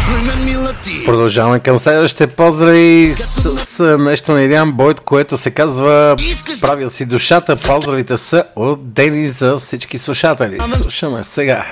Продължаваме към следващите поздрави с нещо на Илиан Бойд, което се казва "Правя си душата". Поздравите са от Дени за всички слушатели. Слушаме сега.